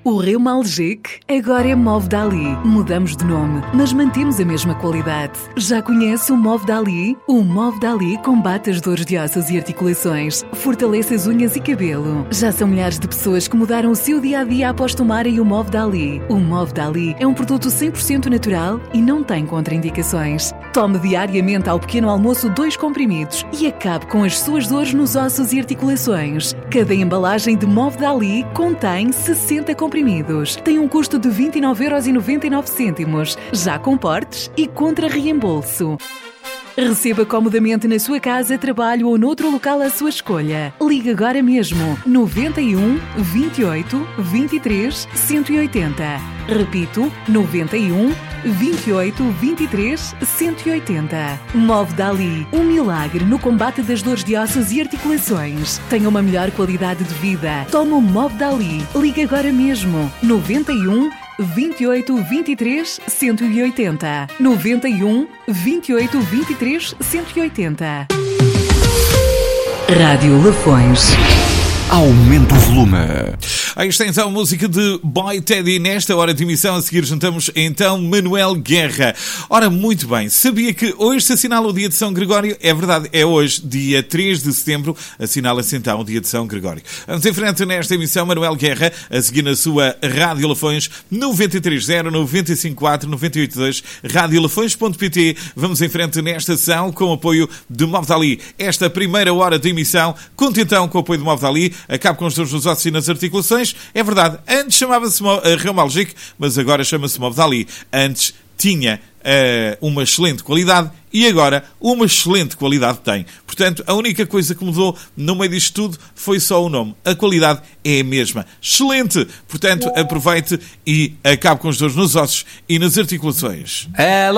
O Reumalgic agora é Movdali. Mudamos de nome, mas mantemos a mesma qualidade. Já conhece o Movdali? O Movdali combate as dores de ossos e articulações, fortalece as unhas e cabelo. Já são milhares de pessoas que mudaram o seu dia-a-dia após tomarem o Movdali. O Movdali é um produto 100% natural e não tem contraindicações. Tome diariamente ao pequeno almoço 2 comprimidos e acabe com as suas dores nos ossos e articulações. Cada embalagem de Movdali contém 60 comprimidos. Tem um custo de 29,99€, já com portes e contra reembolso. Receba comodamente na sua casa, trabalho ou noutro local à sua escolha. Ligue agora mesmo 91 28 23 180. Repito, 91 28 23 180. Movdali, um milagre no combate das dores de ossos e articulações. Tenha uma melhor qualidade de vida. Tome o Movdali. Ligue agora mesmo 91 28 23 180. 91 28 23 180. Rádio Lafões. Aumenta o volume. Aí está então a música de Boy Teddy. Nesta hora de emissão a seguir juntamos então Manuel Guerra. Ora, muito bem, sabia que hoje se assinala o dia de São Gregório? É verdade, é hoje, dia 3 de setembro, assinala-se então o dia de São Gregório. Vamos em frente nesta emissão, Manuel Guerra, a seguir na sua Rádio Lafões, 93.0, 95.4, 98.2, radiolafões.pt. Vamos em frente nesta sessão com o apoio de Movdali. Esta primeira hora de emissão, conta então com o apoio de Movdali. Acabe com os dores nos ossos e nas articulações. É verdade, antes chamava-se Reumalgic, mas agora chama-se Movdali. Antes tinha uma excelente qualidade e agora uma excelente qualidade tem. Portanto, a única coisa que mudou no meio disto tudo foi só o nome. A qualidade é a mesma. Excelente! Portanto, aproveite e acabe com os dores nos ossos e nas articulações.